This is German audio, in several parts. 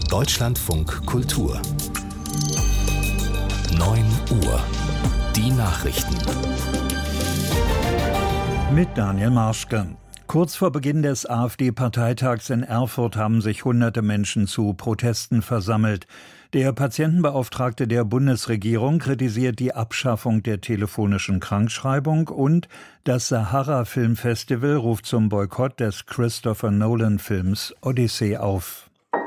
Deutschlandfunk Kultur 9 Uhr. Die Nachrichten. Mit Daniel Marschke. Kurz vor Beginn des AfD-Parteitags in Erfurt haben sich hunderte Menschen zu Protesten versammelt. Der Patientenbeauftragte der Bundesregierung kritisiert die Abschaffung der telefonischen Krankschreibung und das Sahara-Filmfestival ruft zum Boykott des Christopher-Nolan-Films Odyssey auf.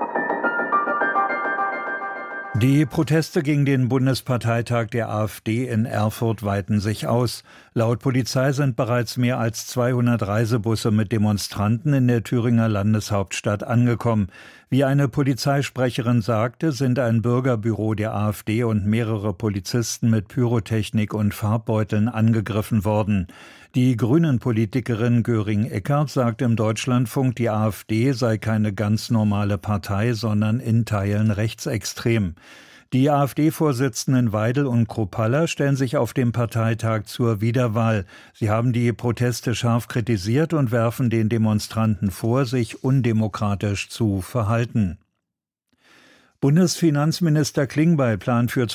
Die Proteste gegen den Bundesparteitag der AfD in Erfurt weiten sich aus. Laut Polizei sind bereits mehr als 200 Reisebusse mit Demonstranten in der Thüringer Landeshauptstadt angekommen. Wie eine Polizeisprecherin sagte, sind ein Bürgerbüro der AfD und mehrere Polizisten mit Pyrotechnik und Farbbeuteln angegriffen worden. Die Grünen-Politikerin Göring-Eckardt sagt im Deutschlandfunk, die AfD sei keine ganz normale Partei, sondern in Teilen rechtsextrem. Die AfD-Vorsitzenden Weidel und Kruppalla stellen sich auf dem Parteitag zur Wiederwahl. Sie haben die Proteste scharf kritisiert und werfen den Demonstranten vor, sich undemokratisch zu verhalten. Bundesfinanzminister Klingbeil plant für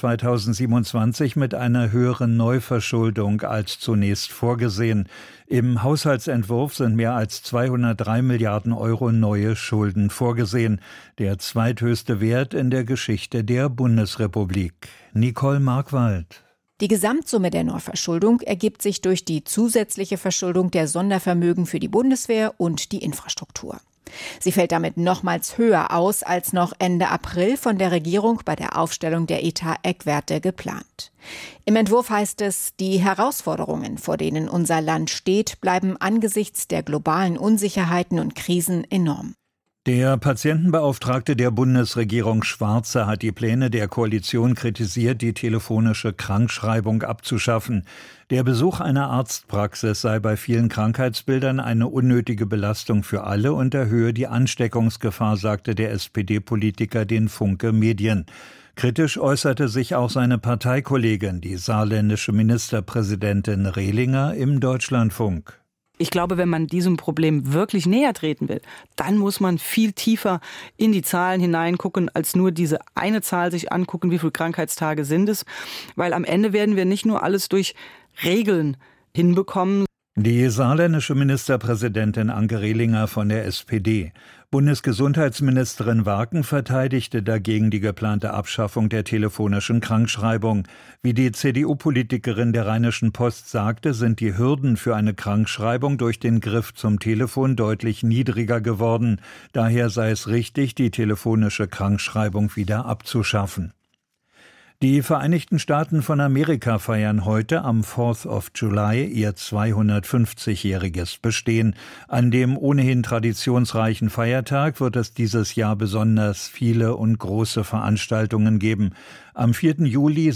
2027 mit einer höheren Neuverschuldung als zunächst vorgesehen. Im Haushaltsentwurf sind mehr als 203 Milliarden Euro neue Schulden vorgesehen, der zweithöchste Wert in der Geschichte der Bundesrepublik. Nicole Markwald. Die Gesamtsumme der Neuverschuldung ergibt sich durch die zusätzliche Verschuldung der Sondervermögen für die Bundeswehr und die Infrastruktur. Sie fällt damit nochmals höher aus als noch Ende April von der Regierung bei der Aufstellung der Etat-Eckwerte geplant. Im Entwurf heißt es, die Herausforderungen, vor denen unser Land steht, bleiben angesichts der globalen Unsicherheiten und Krisen enorm. Der Patientenbeauftragte der Bundesregierung Schwarze hat die Pläne der Koalition kritisiert, die telefonische Krankschreibung abzuschaffen. Der Besuch einer Arztpraxis sei bei vielen Krankheitsbildern eine unnötige Belastung für alle und erhöhe die Ansteckungsgefahr, sagte der SPD-Politiker den Funke Medien. Kritisch äußerte sich auch seine Parteikollegin, die saarländische Ministerpräsidentin Rehlinger, im Deutschlandfunk. Ich glaube, wenn man diesem Problem wirklich näher treten will, dann muss man viel tiefer in die Zahlen hineingucken, als nur diese eine Zahl sich angucken, wie viele Krankheitstage sind es. Weil am Ende werden wir nicht nur alles durch Regeln hinbekommen. Die saarländische Ministerpräsidentin Anke Rehlinger von der SPD. Bundesgesundheitsministerin Warken verteidigte dagegen die geplante Abschaffung der telefonischen Krankschreibung. Wie die CDU-Politikerin der Rheinischen Post sagte, sind die Hürden für eine Krankschreibung durch den Griff zum Telefon deutlich niedriger geworden. Daher sei es richtig, die telefonische Krankschreibung wieder abzuschaffen. Die Vereinigten Staaten von Amerika feiern heute am 4th of July ihr 250-jähriges Bestehen. An dem ohnehin traditionsreichen Feiertag wird es dieses Jahr besonders viele und große Veranstaltungen geben. Am 4. Juli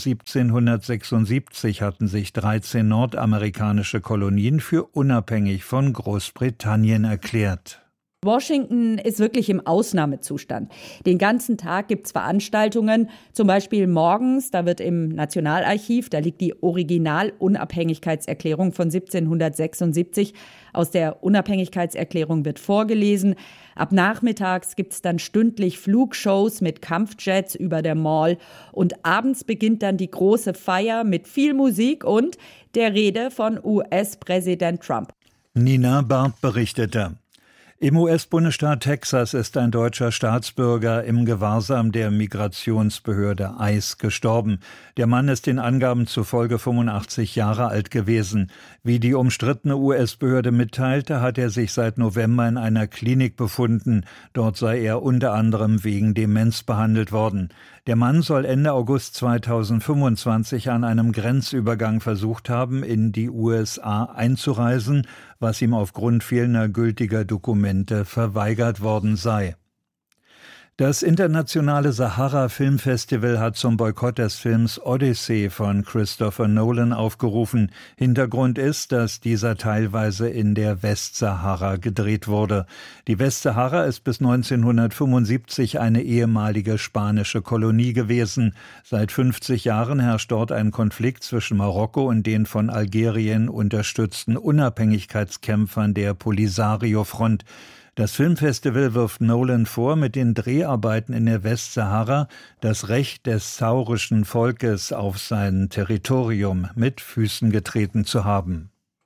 1776 hatten sich 13 nordamerikanische Kolonien für unabhängig von Großbritannien erklärt. Washington ist wirklich im Ausnahmezustand. Den ganzen Tag gibt's Veranstaltungen, zum Beispiel morgens, da wird im Nationalarchiv, da liegt die Original-Unabhängigkeitserklärung von 1776. Aus der Unabhängigkeitserklärung wird vorgelesen. Ab nachmittags gibt's dann stündlich Flugshows mit Kampfjets über der Mall. Und abends beginnt dann die große Feier mit viel Musik und der Rede von US-Präsident Trump. Nina Barth berichtete. Im US-Bundesstaat Texas ist ein deutscher Staatsbürger im Gewahrsam der Migrationsbehörde ICE gestorben. Der Mann ist den Angaben zufolge 85 Jahre alt gewesen. Wie die umstrittene US-Behörde mitteilte, hat er sich seit November in einer Klinik befunden. Dort sei er unter anderem wegen Demenz behandelt worden. Der Mann soll Ende August 2025 an einem Grenzübergang versucht haben, in die USA einzureisen, was ihm aufgrund fehlender gültiger Dokumente verweigert worden sei. Das internationale Sahara-Filmfestival hat zum Boykott des Films Odyssey von Christopher Nolan aufgerufen. Hintergrund ist, dass dieser teilweise in der Westsahara gedreht wurde. Die Westsahara ist bis 1975 eine ehemalige spanische Kolonie gewesen. Seit 50 Jahren herrscht dort ein Konflikt zwischen Marokko und den von Algerien unterstützten Unabhängigkeitskämpfern der Polisario-Front. Das Filmfestival wirft Nolan vor, mit den Dreharbeiten in der Westsahara das Recht des saurischen Volkes auf sein Territorium mit Füßen getreten zu haben.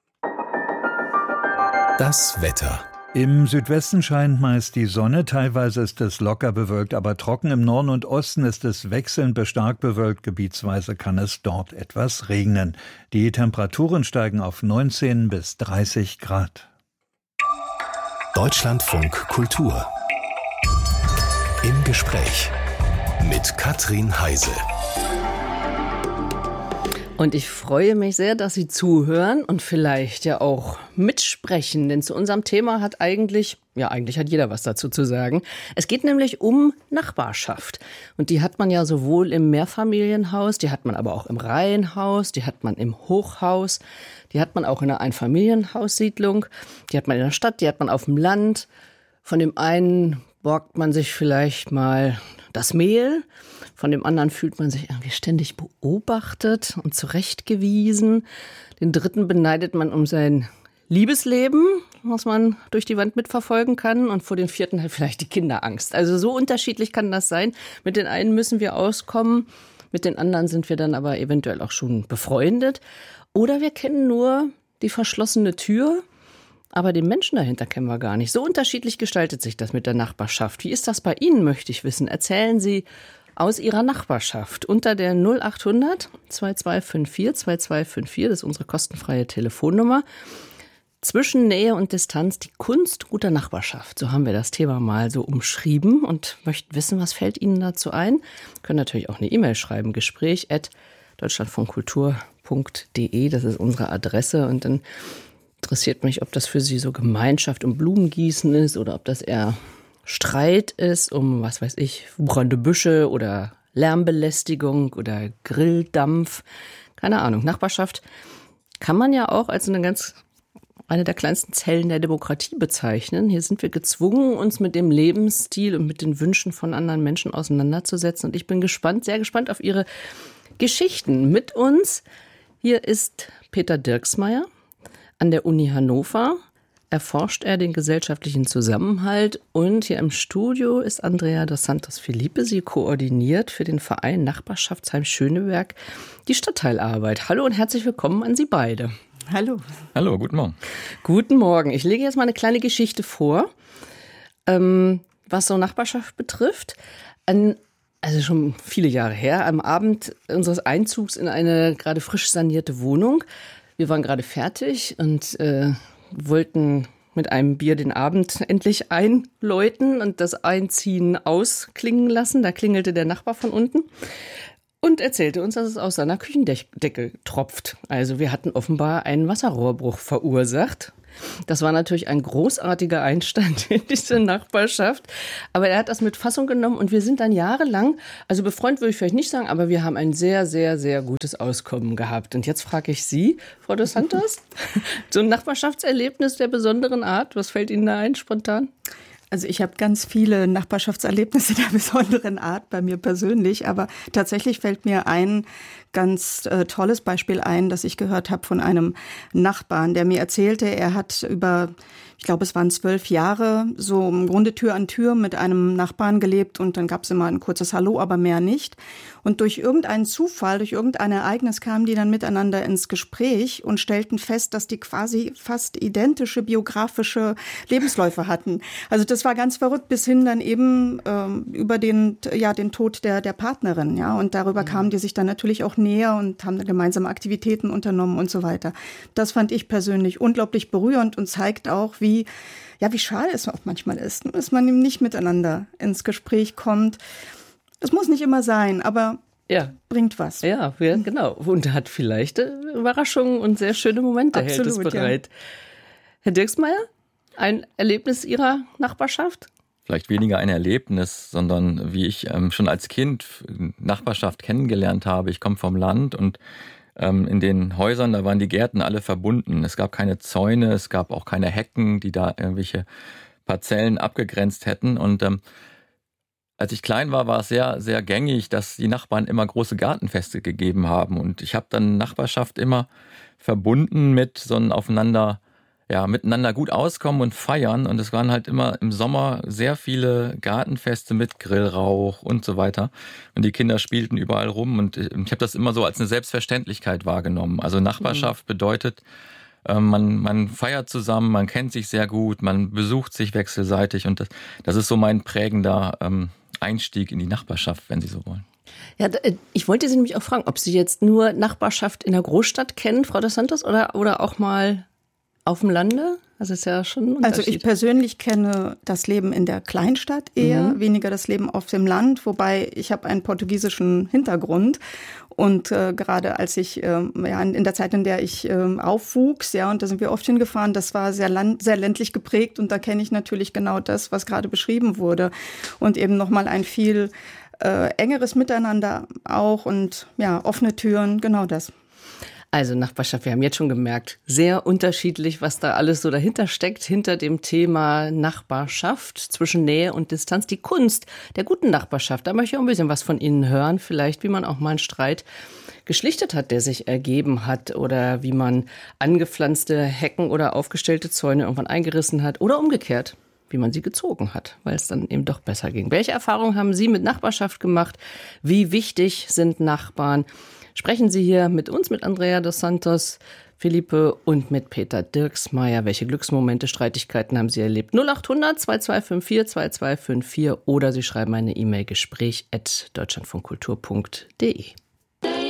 Das Wetter. Im Südwesten scheint meist die Sonne, teilweise ist es locker bewölkt, aber trocken. Im Norden und Osten ist es wechselnd bis stark bewölkt, gebietsweise kann es dort etwas regnen. Die Temperaturen steigen auf 19 bis 30 Grad. Deutschlandfunk Kultur. Im Gespräch mit Katrin Heise. Und ich freue mich sehr, dass Sie zuhören und vielleicht ja auch mitsprechen, denn zu unserem Thema hat eigentlich hat jeder was dazu zu sagen. Es geht nämlich um Nachbarschaft. Und die hat man ja sowohl im Mehrfamilienhaus, die hat man aber auch im Reihenhaus, die hat man im Hochhaus, die hat man auch in einer Einfamilienhaussiedlung, die hat man in der Stadt, die hat man auf dem Land. Von dem einen borgt man sich vielleicht mal das Mehl, von dem anderen fühlt man sich irgendwie ständig beobachtet und zurechtgewiesen. Den dritten beneidet man um sein Liebesleben, was man durch die Wand mitverfolgen kann. Und vor dem vierten halt vielleicht die Kinderangst. Also so unterschiedlich kann das sein. Mit den einen müssen wir auskommen, mit den anderen sind wir dann aber eventuell auch schon befreundet. Oder wir kennen nur die verschlossene Tür, aber den Menschen dahinter kennen wir gar nicht. So unterschiedlich gestaltet sich das mit der Nachbarschaft. Wie ist das bei Ihnen, möchte ich wissen. Erzählen Sie aus Ihrer Nachbarschaft unter der 0800 2254 2254, das ist unsere kostenfreie Telefonnummer. Zwischen Nähe und Distanz, die Kunst guter Nachbarschaft. So haben wir das Thema mal so umschrieben und möchten wissen, was fällt Ihnen dazu ein. Können natürlich auch eine E-Mail schreiben, gespräch@deutschlandfunkkultur.de, das ist unsere Adresse. Und dann interessiert mich, ob das für Sie so Gemeinschaft und Blumengießen ist oder ob das eher Streit ist um, was weiß ich, wuchernde Büsche oder Lärmbelästigung oder Grilldampf. Keine Ahnung. Nachbarschaft kann man ja auch als eine der kleinsten Zellen der Demokratie bezeichnen. Hier sind wir gezwungen, uns mit dem Lebensstil und mit den Wünschen von anderen Menschen auseinanderzusetzen. Und ich bin sehr gespannt auf Ihre Geschichten mit uns. Hier ist Peter Dirksmeier an der Uni Hannover. Erforscht er den gesellschaftlichen Zusammenhalt. Und hier im Studio ist Andrea dos Santos Felipe. Sie koordiniert für den Verein Nachbarschaftsheim Schöneberg die Stadtteilarbeit. Hallo und herzlich willkommen an Sie beide. Hallo. Hallo, guten Morgen. Guten Morgen. Ich lege jetzt mal eine kleine Geschichte vor, was so Nachbarschaft betrifft. Also schon viele Jahre her, am Abend unseres Einzugs in eine gerade frisch sanierte Wohnung. Wir waren gerade fertig und wollten mit einem Bier den Abend endlich einläuten und das Einziehen ausklingen lassen. Da klingelte der Nachbar von unten und erzählte uns, dass es aus seiner Küchendecke tropft. Also wir hatten offenbar einen Wasserrohrbruch verursacht. Das war natürlich ein großartiger Einstand in diese Nachbarschaft. Aber er hat das mit Fassung genommen und wir sind dann jahrelang, also befreundet würde ich vielleicht nicht sagen, aber wir haben ein sehr, sehr, sehr gutes Auskommen gehabt. Und jetzt frage ich Sie, Frau dos Santos, so ein Nachbarschaftserlebnis der besonderen Art, was fällt Ihnen da ein spontan? Also ich habe ganz viele Nachbarschaftserlebnisse der besonderen Art bei mir persönlich, aber tatsächlich fällt mir ein ganz tolles Beispiel ein, das ich gehört habe von einem Nachbarn, der mir erzählte, er hat über, ich glaube es waren 12 Jahre, so im Grunde Tür an Tür mit einem Nachbarn gelebt und dann gab es immer ein kurzes Hallo, aber mehr nicht. Und durch irgendeinen Zufall, durch irgendein Ereignis kamen die dann miteinander ins Gespräch und stellten fest, dass die quasi fast identische biografische Lebensläufe hatten. Also das war ganz verrückt, bis hin dann eben über den Tod der Partnerin, ja. Und darüber kamen die sich dann natürlich auch näher und haben gemeinsame Aktivitäten unternommen und so weiter. Das fand ich persönlich unglaublich berührend und zeigt auch, wie schade es auch manchmal ist, dass man eben nicht miteinander ins Gespräch kommt. Es muss nicht immer sein, aber bringt was. Ja, genau. Und hat vielleicht Überraschungen und sehr schöne Momente. Absolut, hält es bereit. Ja. Herr Dirksmeier, ein Erlebnis Ihrer Nachbarschaft? Vielleicht weniger ein Erlebnis, sondern wie ich schon als Kind Nachbarschaft kennengelernt habe. Ich komme vom Land und in den Häusern, da waren die Gärten alle verbunden. Es gab keine Zäune, es gab auch keine Hecken, die da irgendwelche Parzellen abgegrenzt hätten. Und als ich klein war, war es sehr, sehr gängig, dass die Nachbarn immer große Gartenfeste gegeben haben. Und ich habe dann Nachbarschaft immer verbunden mit so einem aufeinander miteinander gut auskommen und feiern. Und es waren halt immer im Sommer sehr viele Gartenfeste mit Grillrauch und so weiter. Und die Kinder spielten überall rum. Und ich habe das immer so als eine Selbstverständlichkeit wahrgenommen. Also Nachbarschaft bedeutet, man feiert zusammen, man kennt sich sehr gut, man besucht sich wechselseitig. Und das ist so mein prägender Einstieg in die Nachbarschaft, wenn Sie so wollen. Ja, ich wollte Sie nämlich auch fragen, ob Sie jetzt nur Nachbarschaft in der Großstadt kennen, Frau dos Santos, oder auch mal auf dem Lande? Also ist ja schon ein Unterschied. Also ich persönlich kenne das Leben in der Kleinstadt eher, weniger das Leben auf dem Land, wobei ich habe einen portugiesischen Hintergrund und gerade als ich in der Zeit, in der ich aufwuchs, und da sind wir oft hingefahren, das war sehr ländlich geprägt und da kenne ich natürlich genau das, was gerade beschrieben wurde und eben nochmal ein viel engeres Miteinander auch und offene Türen, genau das. Also Nachbarschaft, wir haben jetzt schon gemerkt, sehr unterschiedlich, was da alles so dahinter steckt, hinter dem Thema Nachbarschaft, zwischen Nähe und Distanz. Die Kunst der guten Nachbarschaft, da möchte ich auch ein bisschen was von Ihnen hören, vielleicht wie man auch mal einen Streit geschlichtet hat, der sich ergeben hat oder wie man angepflanzte Hecken oder aufgestellte Zäune irgendwann eingerissen hat oder umgekehrt, wie man sie gezogen hat, weil es dann eben doch besser ging. Welche Erfahrungen haben Sie mit Nachbarschaft gemacht? Wie wichtig sind Nachbarn? Sprechen Sie hier mit uns, mit Andrea dos Santos, Felipe und mit Peter Dirksmeier. Welche Glücksmomente, Streitigkeiten haben Sie erlebt? 0800 2254 2254 oder Sie schreiben eine E-Mail gespräch@deutschlandfunkkultur.de.